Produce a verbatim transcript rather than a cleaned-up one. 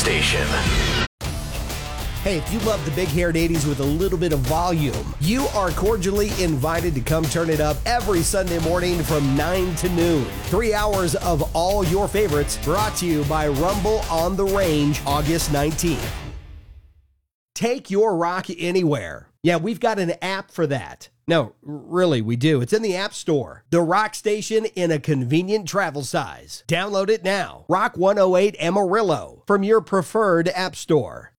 Station. Hey, if you love the big-haired eighties with a little bit of volume, you are cordially invited to come turn it up every Sunday morning from nine to noon. Three hours of all your favorites brought to you by Rumble on the Range, August nineteenth. Take your rock anywhere. Yeah, we've got an app for that. No, really, we do. It's in the App Store. The Rock Station in a convenient travel size. Download it now. Rock one oh eight Amarillo from your preferred app store.